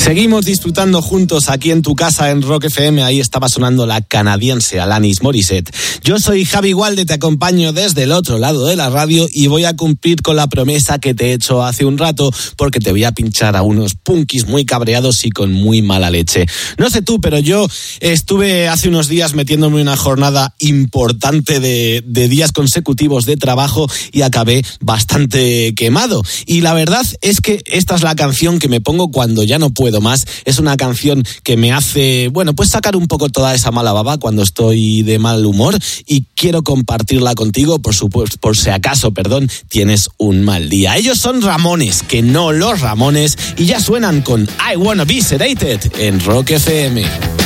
Seguimos disfrutando juntos aquí en tu casa en Rock FM. Ahí estaba sonando la canadiense Alanis Morissette. Yo soy Javi Gualde, te acompaño desde el otro lado de la radio y voy a cumplir con la promesa que te he hecho hace un rato, porque te voy a pinchar a unos punkis muy cabreados y con muy mala leche. No sé tú, pero yo estuve hace unos días metiéndome en una jornada importante de días consecutivos de trabajo y acabé bastante quemado. Y la verdad es que esta es la canción que me pongo cuando ya no puedo más. Es una canción que me hace, pues sacar un poco toda esa mala baba cuando estoy de mal humor, y quiero compartirla contigo, por supuesto, por si acaso, tienes un mal día. Ellos son Ramones, que no los Ramones, y ya suenan con I Wanna Be Sedated en Rock FM.